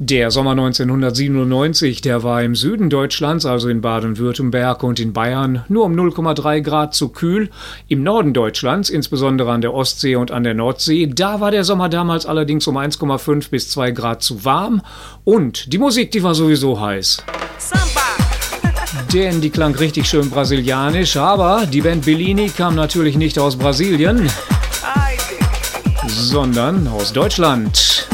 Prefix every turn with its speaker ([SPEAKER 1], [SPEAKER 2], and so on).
[SPEAKER 1] Der Sommer 1997, der war im Süden Deutschlands, also in Baden-Württemberg und in Bayern, nur um 0,3 Grad zu kühl. Im Norden Deutschlands, insbesondere an der Ostsee und an der Nordsee, da war der Sommer damals allerdings um 1,5 bis 2 Grad zu warm. Und die Musik, die war sowieso heiß. Denn die klang richtig schön brasilianisch, aber die Band Bellini kam natürlich nicht aus Brasilien, sondern aus Deutschland.